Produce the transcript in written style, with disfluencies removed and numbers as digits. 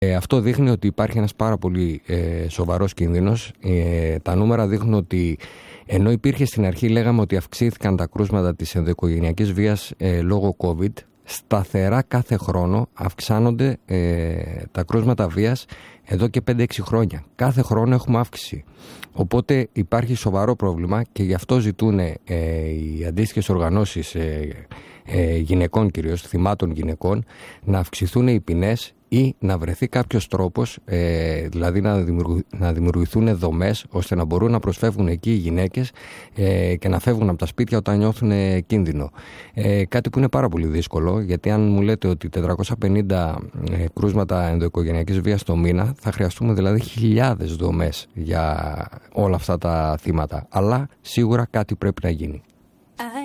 Αυτό δείχνει ότι υπάρχει ένας πάρα πολύ σοβαρός κίνδυνος. Τα νούμερα δείχνουν ότι ενώ υπήρχε στην αρχή, λέγαμε ότι αυξήθηκαν τα κρούσματα της ενδοοικογενειακής βίας λόγω COVID, σταθερά κάθε χρόνο αυξάνονται τα κρούσματα βίας εδώ και 5-6 χρόνια. Κάθε χρόνο έχουμε αύξηση. Οπότε υπάρχει σοβαρό πρόβλημα και γι' αυτό ζητούν οι αντίστοιχες οργανώσεις γυναικών, κυρίως θυμάτων γυναικών, να αυξηθούν οι ποινές ή να βρεθεί κάποιος τρόπος, δηλαδή να δημιουργηθούν δομές ώστε να μπορούν να προσφεύγουν εκεί οι γυναίκες και να φεύγουν από τα σπίτια όταν νιώθουν κίνδυνο. Κάτι που είναι πάρα πολύ δύσκολο, γιατί αν μου λέτε ότι 450 κρούσματα ενδοοικογενειακής βίας το μήνα, θα χρειαστούμε δηλαδή χιλιάδες δομές για όλα αυτά τα θύματα. Αλλά σίγουρα κάτι πρέπει να γίνει.